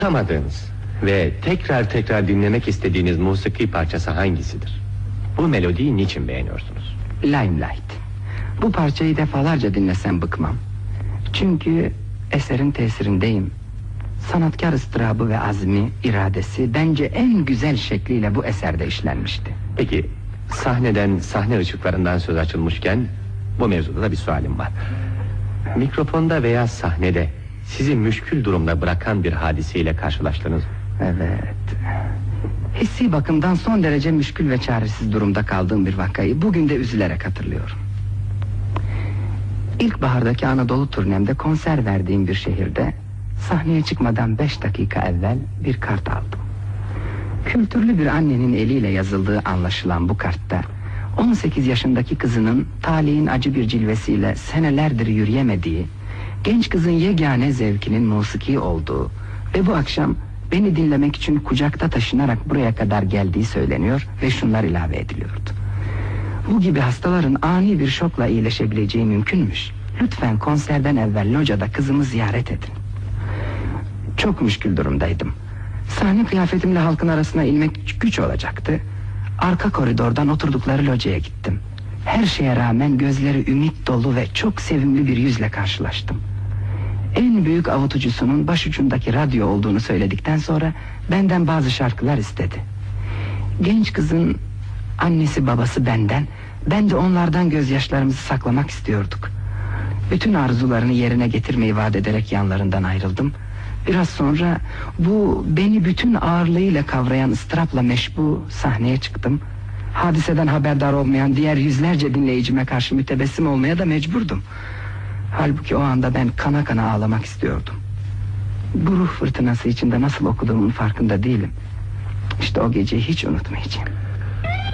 Unutamadığınız ve tekrar tekrar dinlemek istediğiniz musiki parçası hangisidir? Bu melodiyi niçin beğeniyorsunuz? Limelight. Bu parçayı defalarca dinlesem bıkmam. Çünkü eserin tesirindeyim. Sanatkar ıstırabı ve azmi, iradesi bence en güzel şekliyle bu eserde işlenmişti. Peki, sahneden, sahne ışıklarından söz açılmışken bu mevzuda da bir sualim var. Mikrofonda veya sahnede sizi müşkül durumda bırakan bir hadiseyle karşılaştınız mı? Evet. Hissi bakımdan son derece müşkül ve çaresiz durumda kaldığım bir vakayı bugün de üzülerek hatırlıyorum. İlkbahardaki Anadolu turnemde konser verdiğim bir şehirde sahneye çıkmadan 5 dakika evvel bir kart aldım. Kültürlü bir annenin eliyle yazıldığı anlaşılan bu kartta 18 yaşındaki kızının talihin acı bir cilvesiyle senelerdir yürüyemediği, genç kızın yegane zevkinin musiki olduğu ve bu akşam beni dinlemek için kucakta taşınarak buraya kadar geldiği söyleniyor ve şunlar ilave ediliyordu: bu gibi hastaların ani bir şokla iyileşebileceği mümkünmüş. Lütfen konserden evvel locada kızımı ziyaret edin. Çok müşkül durumdaydım. Sahne kıyafetimle halkın arasına inmek güç olacaktı. Arka koridordan oturdukları locaya gittim. Her şeye rağmen gözleri ümit dolu ve çok sevimli bir yüzle karşılaştım. En büyük avutucusunun başucundaki radyo olduğunu söyledikten sonra benden bazı şarkılar istedi. Genç kızın annesi babası benden, ben de onlardan gözyaşlarımızı saklamak istiyorduk. Bütün arzularını yerine getirmeyi vaat ederek yanlarından ayrıldım. Biraz sonra bu beni bütün ağırlığıyla kavrayan ıstırapla meşbu sahneye çıktım. Hadiseden haberdar olmayan diğer yüzlerce dinleyicime karşı mütebessim olmaya da mecburdum. Halbuki o anda ben kana kana ağlamak istiyordum. Bu ruh fırtınası içinde nasıl okuduğumun farkında değilim. İşte o geceyi hiç unutmayacağım.